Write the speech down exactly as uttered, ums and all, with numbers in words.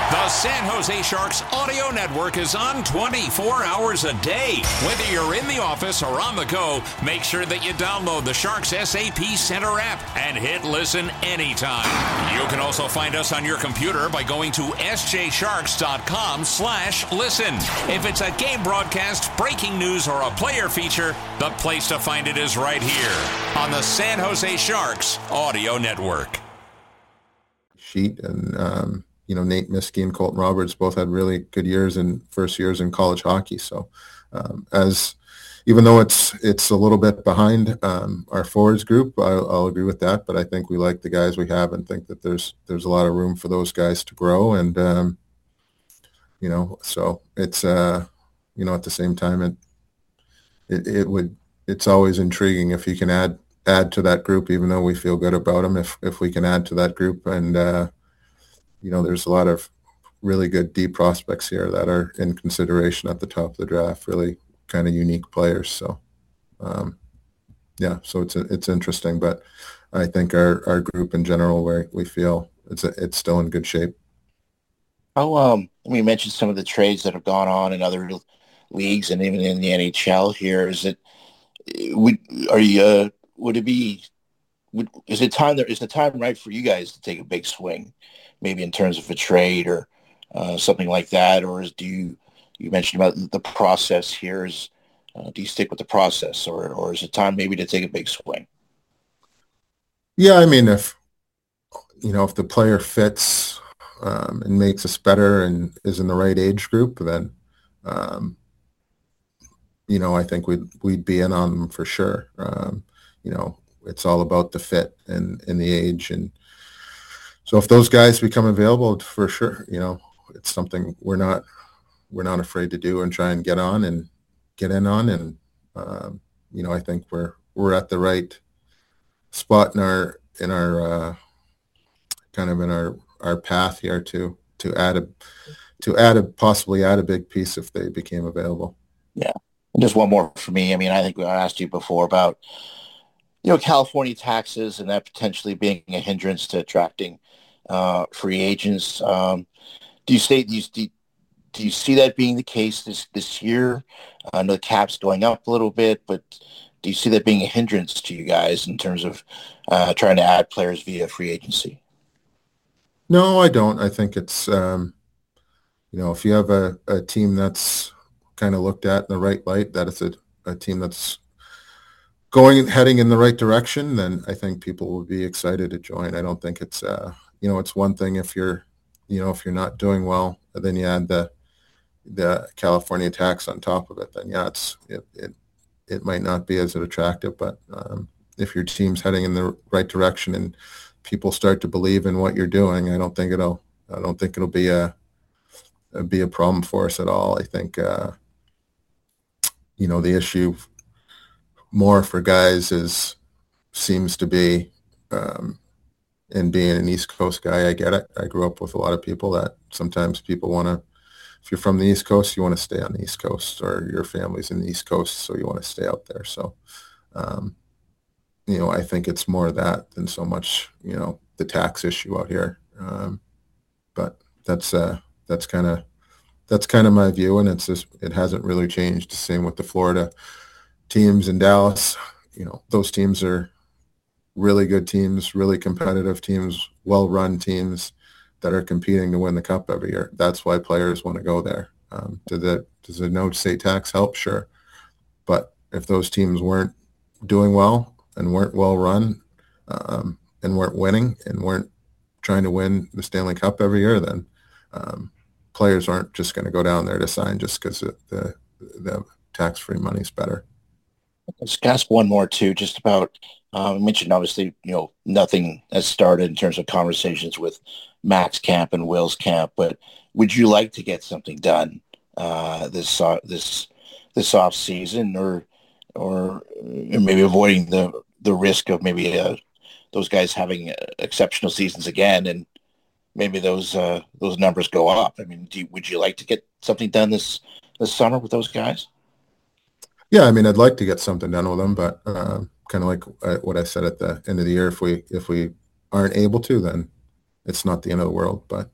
The San Jose Sharks audio network is on twenty-four hours a day. Whether you're in the office or on the go, make sure that you download the Sharks S A P Center app and hit listen anytime. You can also find us on your computer by going to s j sharks dot com slash listen. If it's a game broadcast, breaking news, or a player feature, the place to find it is right here on the San Jose Sharks audio network. Sheet and um you know, Nate Miskey and Colton Roberts both had really good years in first years in college hockey. So um, as even though it's it's a little bit behind um, our forwards group, I'll, I'll agree with that. But I think we like the guys we have and think that there's there's a lot of room for those guys to grow. And um, you know, so it's uh, you know, at the same time, it it, it would it's always intriguing if you can add add to that group, even though we feel good about them. If if we can add to that group and uh, you know, there's a lot of really good deep prospects here that are in consideration at the top of the draft, really kind of unique players. So, um, yeah, so it's it's interesting, but I think our, our group in general, where we feel it's a, it's still in good shape. Oh, um, we mentioned some of the trades that have gone on in other leagues and even in the N H L here. Is it, would, are you, uh, would it be, would, is it time there, is the time right for you guys to take a big swing? Maybe in terms of a trade or uh, something like that, or is, do you you mentioned about the process here? Is uh, do you stick with the process, or or is it time maybe to take a big swing? Yeah, I mean, if you know if the player fits um, and makes us better and is in the right age group, then um, you know I think we'd we'd be in on them for sure. Um, you know, it's all about the fit and and the age and. So if those guys become available, for sure, you know, it's something we're not we're not afraid to do and try and get on and get in on. And um, you know, I think we're we're at the right spot in our in our uh, kind of in our, our path here to to add a to add a possibly add a big piece if they became available. Yeah, and just one more for me. I mean, I think I asked you before about you know California taxes and that potentially being a hindrance to attracting uh, free agents. Um, do you say do you, do you see that being the case this this year? I know the cap's going up a little bit, but do you see that being a hindrance to you guys in terms of uh, trying to add players via free agency? No, I don't. I think it's um, you know if you have a, a team that's kind of looked at in the right light, that it's a, a team that's going heading in the right direction, then I think people will be excited to join. I don't think it's uh, you know it's one thing if you're you know if you're not doing well, then you add the the California tax on top of it. Then yeah, it's it it, it might not be as attractive, but um, if your team's heading in the right direction and people start to believe in what you're doing, I don't think it'll I don't think it'll be a, a be a problem for us at all. I think uh, you know the issue more for guys is seems to be um, and being an East Coast guy, I get it. I grew up with a lot of people that sometimes people want to, if you're from the East Coast, you want to stay on the East Coast, or your family's in the East Coast, so you want to stay out there. So, um, you know, I think it's more that than so much, you know, the tax issue out here. Um, but that's uh, that's kind of that's kind of my view, and it's just it hasn't really changed. The same with the Florida teams in Dallas. You know, those teams are really good teams, really competitive teams, well-run teams that are competing to win the cup every year. That's why players want to go there. Um, does the does the no state tax help? Sure, but if those teams weren't doing well and weren't well-run um, and weren't winning and weren't trying to win the Stanley Cup every year, then um, players aren't just going to go down there to sign just because the, the the tax-free money's better. Let's ask one more too, just about, um, you mentioned obviously, you know, nothing has started in terms of conversations with Max Camp and Will's Camp, but would you like to get something done uh, this uh, this this off season, or or maybe avoiding the the risk of maybe uh, those guys having uh, exceptional seasons again, and maybe those uh, those numbers go up? I mean, do you, would you like to get something done this this summer with those guys? Yeah, I mean, I'd like to get something done with them, but uh, kind of like what I said at the end of the year, if we if we aren't able to, then it's not the end of the world. But